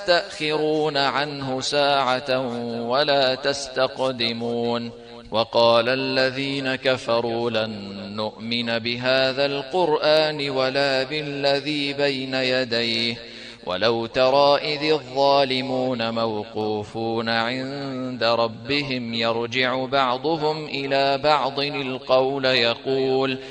تستأخرون عنه ساعة ولا تستقدمون. وقال الذين كفروا لن نؤمن بهذا القرآن ولا بالذي بين يديه ولو ترى إذ الظالمون موقوفون عند ربهم يرجع بعضهم إلى بعض القول